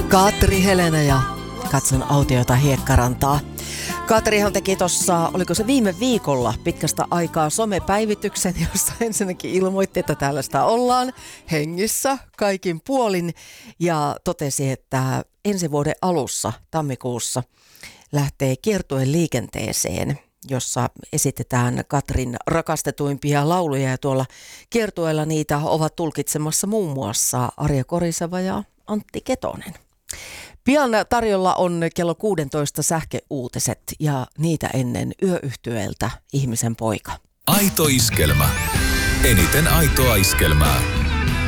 Katri Helena ja katson autiota Hiekkarantaa. Katrihan teki tuossa, oliko se viime viikolla pitkästä aikaa somepäivityksen, jossa ensinnäkin ilmoitti, että täällä sitä ollaan hengissä kaikin puolin. Ja totesi, että ensi vuoden alussa, tammikuussa, lähtee kiertueen liikenteeseen, jossa esitetään Katrin rakastetuimpia lauluja. Ja tuolla kiertueella niitä ovat tulkitsemassa muun muassa Arja Koriseva ja Antti Ketonen. Pian tarjolla on kello 16 sähköuutiset ja niitä ennen yöyhtyeeltä Ihmisen poika. Aito iskelmä. Eniten aitoa iskelmää.